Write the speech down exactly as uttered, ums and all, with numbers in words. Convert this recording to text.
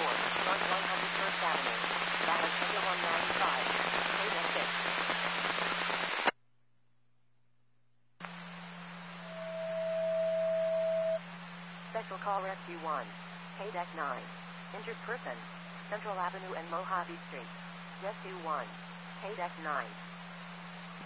four, North one hundred first Avenue, Dallas one ninety-five, K-Deck six. Special Call Rescue one, K-Deck nine, injured person, Central Avenue and Mojave Street, Rescue one, K-Deck nine.